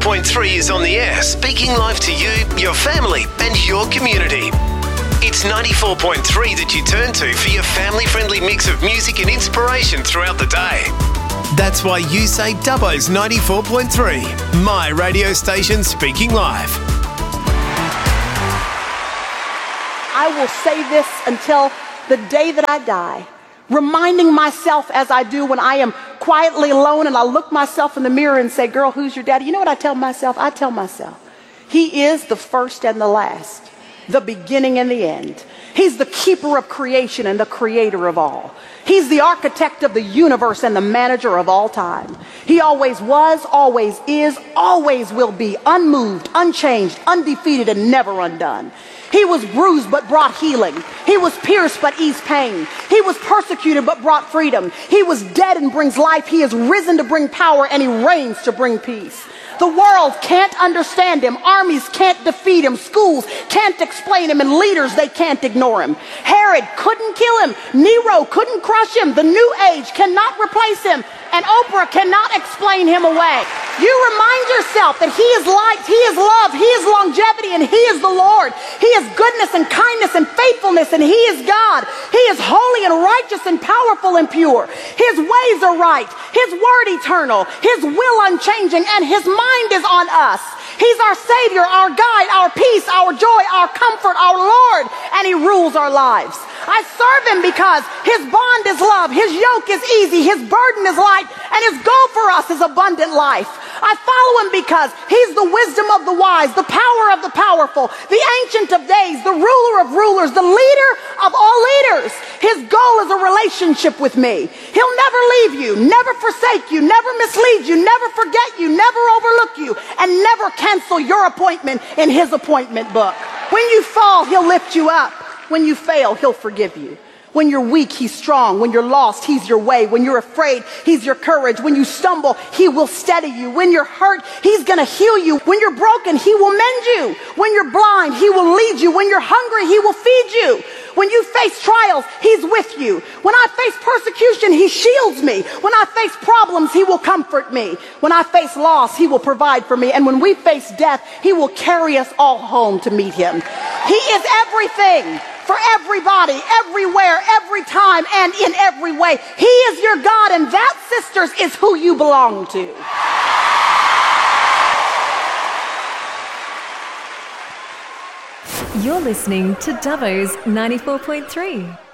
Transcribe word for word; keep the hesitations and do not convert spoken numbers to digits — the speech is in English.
point three is on the air, speaking live to you, your family and your community. It's ninety-four point three that you turn to for your family-friendly mix of music and inspiration throughout the day. That's why you say Dubbo's ninety-four point three, my radio station speaking live. I will say this until the day that I die, reminding myself as I do when I am quietly alone and I look myself in the mirror and say, girl, who's your daddy? You know what I tell myself? I tell myself, he is the first and the last, the beginning and the end. He's the keeper of creation and the creator of all. He's the architect of the universe and the manager of all time. He always was, always is, always will be, unmoved, unchanged, undefeated, and never undone. He was bruised but brought healing. He was pierced but eased pain. He was persecuted but brought freedom. He was dead and brings life. He is risen to bring power, and he reigns to bring peace. The world can't understand him. Armies can't defeat him. Schools can't explain him. And leaders, they can't ignore him. Herod couldn't kill him. Nero couldn't crush him. The new age cannot replace him. And Oprah cannot explain him away. You remind yourself that he is light, he is love, he is longevity, and he is the Lord. He is goodness and kindness and faithfulness, and he is God. He is holy and righteous and powerful and pure. His ways are right, his word eternal, his will unchanging, and his mind is on us. He's our Savior, our guide, our peace, our joy, our comfort, our Lord, and he rules our lives. I serve him because his bond is love, his yoke is easy, his burden is light, and his goal for us is abundant life. I follow him because he's the wisdom of the wise, the power of the powerful, the ancient of days, the ruler of rulers, the leader of all leaders. His goal is a relationship with me. He'll never leave you, never forsake you, never mislead you, never forget you, never overlook you, and never cancel your appointment in his appointment book. When you fall, he'll lift you up. When you fail, he'll forgive you. When you're weak, he's strong. When you're lost, he's your way. When you're afraid, he's your courage. When you stumble, he will steady you. When you're hurt, he's going to heal you. When you're broken, he will mend you. When you're blind, he will lead you. When you're hungry, he will feed you. When you face trials, he's with you. When I face persecution, he shields me. When I face problems, he will comfort me. When I face loss, he will provide for me. And when we face death, he will carry us all home to meet him. He is everything for everybody, everywhere, every time, and in every way. He is your God, and that, sisters, is who you belong to. You're listening to Dubbo's ninety-four point three.